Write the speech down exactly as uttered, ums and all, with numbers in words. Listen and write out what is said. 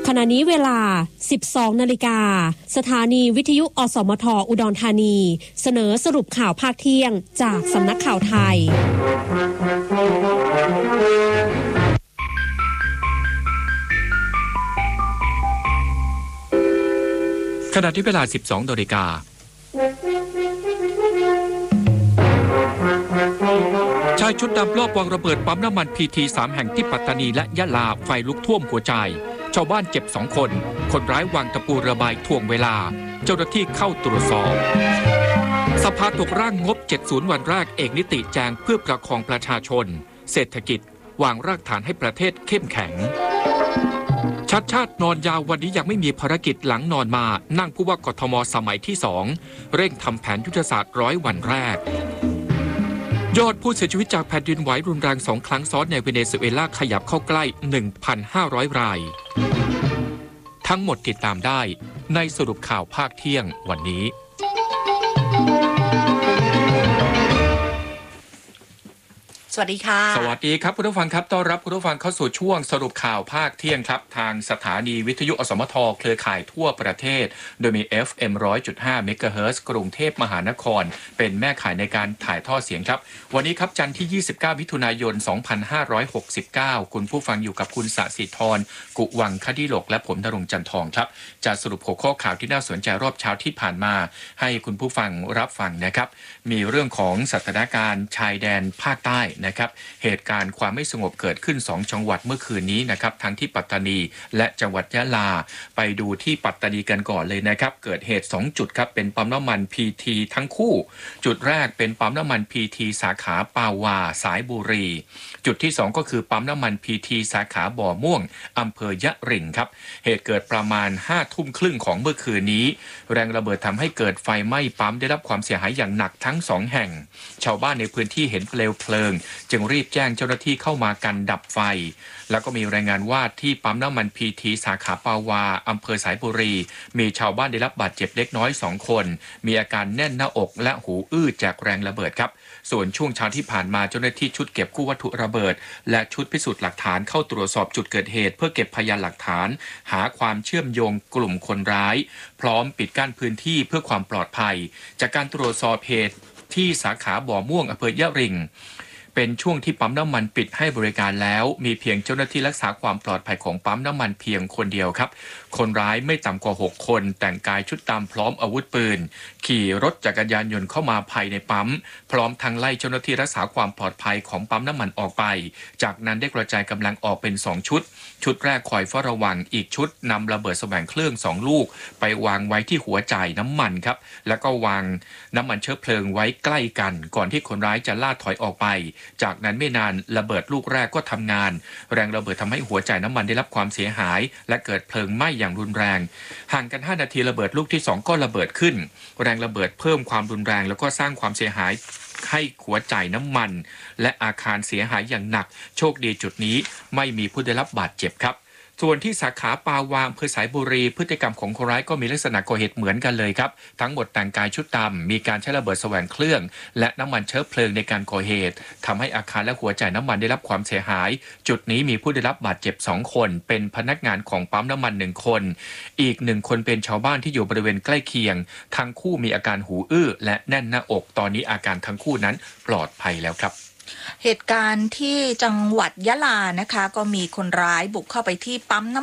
ขณะนี้เวลา สิบสองนาฬิกา สถานีวิทยุอสมทอุดรธานีเสนอสรุปข่าวภาคเที่ยงจากสำนักข่าวไทยขณะที่เวลา สิบสองนาฬิกาชายชุดดำลอบวางระเบิดปั๊มน้ำมันพีทีสามแห่งที่ปัตตานีและยะลาไฟลุกท่วมหัวใจชาวบ้านเจ็บสองคนคนร้ายวางตะปูระบายถ่วงเวลาเจ้าหน้าที่เข้าตรวจสอบสภาตกร่างงบเจ็ดสิบวันแรกเอกนิติแจงเพื่อประคองประชาชนเศรษฐกิจวางรากฐานให้ประเทศเข้มแข็งชัดชาตินอนยาววันนี้ยังไม่มีภารกิจหลังนอนมานั่งผู้ว่ากทมสมัยที่สองเร่งทำแผนยุทธศาสตร์ร้อยวันแรกยอดผู้เสียชีวิตจากแผ่นดินไหวรุนแรงสองครั้งซ้อนในเวเนซุเอลาขยับเข้าใกล้ หนึ่งพันห้าร้อย รายทั้งหมดติดตามได้ในสรุปข่าวภาคเที่ยงวันนี้สวัสดีค่ะสวัสดีครับคุณผู้ฟังครับต้อนรับคุณผู้ฟังเข้าสู่ช่วงสรุปข่าวภาคเที่ยงครับทางสถานีวิทยุอสมทเครือข่ายทั่วประเทศโดยมี เอฟ เอ็ม หนึ่งร้อยจุดห้า เมกะเฮิรตซ์กรุงเทพมหานครเป็นแม่ข่ายในการถ่ายทอดเสียงครับวันนี้ครับจันทร์ที่ยี่สิบเก้ามิถุนายนสองพันห้าร้อยหกสิบเก้าคุณผู้ฟังอยู่กับคุณสศิธรกุวังคดิโลกและผมณรงค์จันทองครับจะสรุปหัวข้อข่าวที่น่าสนใจรอบเช้าที่ผ่านมาให้คุณผู้ฟังรับฟังนะครับมีเรื่องของสถานการณ์ชายแดนภาคใต้นะครับเหตุการณ์ความไม่สงบเกิดขึ้นสองจังหวัดเมื่อคืนนี้นะครับทั้งที่ปัตตานีและจังหวัดยะลาไปดูที่ปัตตานีกันก่อนเลยนะครับเกิดเหตุสองจุดครับเป็นปั๊มน้ำมัน พี ที ทั้งคู่จุดแรกเป็นปั๊มน้ำมัน พี ที สาขาปาวาสายบุรีจุดที่สองก็คือปั๊มน้ำมัน พี ที สาขาบ่อม่วงอำเภอยะริงครับเหตุเกิดประมาณห้าทุ่มครึ่งของเมื่อคืนนี้แรงระเบิดทำให้เกิดไฟไหม้ปั๊มได้รับความเสียหายอย่างหนักทั้งสองแห่งชาวบ้านในพื้นที่เห็นเปลวเพลิงจึงรีบแจ้งเจ้าหน้าที่เข้ามากันดับไฟแล้วก็มีรายงานว่าที่ปั๊มน้ำมัน พี ที สาขาปาวาอำเภอสายบุรีมีชาวบ้านได้รับบาดเจ็บเล็กน้อยสองคนมีอาการแน่นหน้าอกและหูอื้อจากแรงระเบิดครับส่วนช่วงเช้าที่ผ่านมาเจ้าหน้าที่ชุดเก็บกู้วัตถุระเบิดและชุดพิสูจน์หลักฐานเข้าตรวจสอบจุดเกิดเหตุเพื่อเก็บพยานหลักฐานหาความเชื่อมโยงกลุ่มคนร้ายพร้อมปิดกั้นพื้นที่เพื่อความปลอดภัยจากการตรวจสอบเหตุที่สาขาบ่อม่วงอำเภอยะริงเป็นช่วงที่ปั๊มน้ำมันปิดให้บริการแล้วมีเพียงเจ้าหน้าที่รักษาความปลอดภัยของปั๊มน้ำมันเพียงคนเดียวครับคนร้ายไม่ต่ำกว่าหกคนแต่งกายชุดดำพร้อมอาวุธปืนขี่รถจักรยานยนต์เข้ามาภายในปั๊มพร้อมทั้งไล่เจ้าหน้าที่รักษาความปลอดภัยของปั๊มน้ำมันออกไปจากนั้นได้กระจายกำลังออกเป็นสองชุดชุดแรกคอยเฝ้าระวังอีกชุดนำระเบิดแสวงเครื่องสองลูกไปวางไว้ที่หัวจ่ายน้ำมันครับแล้วก็วางน้ำมันเชื้อเพลิงไว้ใกล้กันก่อนที่คนร้ายจะล่าถอยออกไปจากนั้นไม่นานระเบิดลูกแรกก็ทำงานแรงระเบิดทำให้หัวจ่ายน้ำมันได้รับความเสียหายและเกิดเพลิงไหม้อย่างรุนแรงห่างกันห้านาทีระเบิดลูกที่สองก็ระเบิดขึ้นแรงระเบิดเพิ่มความรุนแรงแล้วก็สร้างความเสียหายให้หัวจ่ายน้ำมันและอาคารเสียหายอย่างหนักโชคดีจุดนี้ไม่มีผู้ได้รับบาดเจ็บครับส่วนที่สาขาปาวางอำเภอสายบุรีพฤติกรรมของคนร้ายก็มีลักษณะก่อเหตุเหมือนกันเลยครับทั้งหมดแต่งกายชุดดำมีการใช้ระเบิดแสวงเครื่องและน้ำมันเชื้อเพลิงในการก่อเหตุทำให้อาคารและหัวจ่ายน้ำมันได้รับความเสียหายจุดนี้มีผู้ได้รับบาดเจ็บสองคนเป็นพนักงานของปั๊มน้ำมันหนึ่งคนอีกหนึ่งคนเป็นชาวบ้านที่อยู่บริเวณใกล้เคียงทั้งคู่มีอาการหูอื้อและแน่นหน้าอกตอนนี้อาการทั้งคู่นั้นปลอดภัยแล้วครับเหตุการณ์ที่จังหวัดยะลานะคะก็มีคนร้ายบุกเข้าไปที่ปั๊มน้ำ